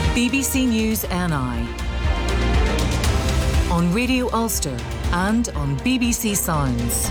BBC News NI on Radio Ulster and on BBC Sounds.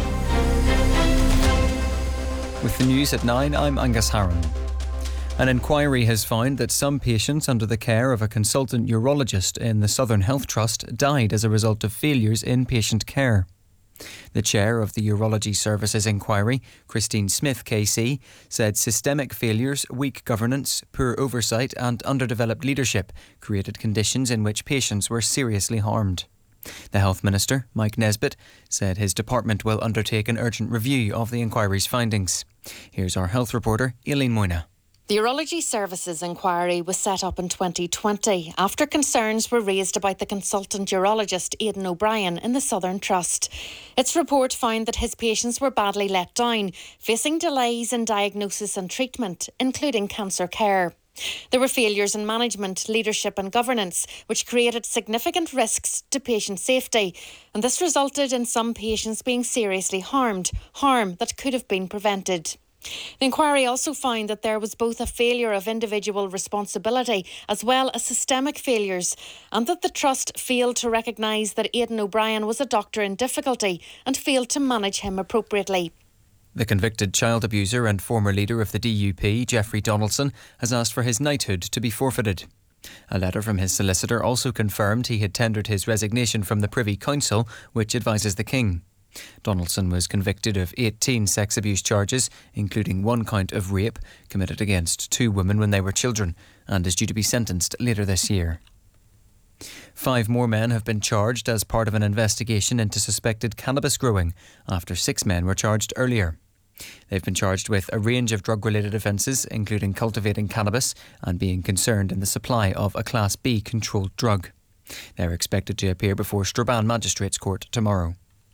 With the news at 9, I'm Angus Harron. An inquiry has found that some patients under the care of a consultant urologist in the Southern Health Trust died as a result of failures in patient care. The chair of the Urology Services Inquiry, Christine Smith KC, said systemic failures, weak governance, poor oversight and underdeveloped leadership created conditions in which patients were seriously harmed. The Health Minister, Mike Nesbitt, said his department will undertake an urgent review of the inquiry's findings. Here's our health reporter, Aileen Moyna. The Urology Services Inquiry was set up in 2020 after concerns were raised about the consultant urologist Aidan O'Brien in the Southern Trust. Its report found that his patients were badly let down, facing delays in diagnosis and treatment, including cancer care. There were failures in management, leadership and governance, which created significant risks to patient safety, and this resulted in some patients being seriously harmed, harm that could have been prevented. The inquiry also found that there was both a failure of individual responsibility as well as systemic failures, and that the Trust failed to recognise that Aidan O'Brien was a doctor in difficulty and failed to manage him appropriately. The convicted child abuser and former leader of the DUP, Jeffrey Donaldson, has asked for his knighthood to be forfeited. A letter from his solicitor also confirmed he had tendered his resignation from the Privy Council, which advises the King. Donaldson was convicted of 18 sex abuse charges, including one count of rape committed against 2 women when they were children, and is due to be sentenced later this year. 5 more men have been charged as part of an investigation into suspected cannabis growing after 6 men were charged earlier. They've been charged with a range of drug-related offences, including cultivating cannabis and being concerned in the supply of a Class B controlled drug. They're expected to appear before Strabane Magistrates Court tomorrow.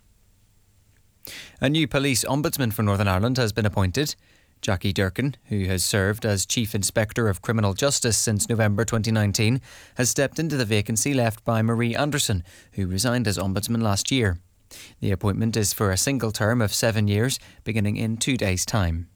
A new police ombudsman for Northern Ireland has been appointed. Jackie Durkin, who has served as Chief Inspector of Criminal Justice since November 2019, has stepped into the vacancy left by Marie Anderson, who resigned as Ombudsman last year. The appointment is for a single term of 7 years, beginning in 2 days' time.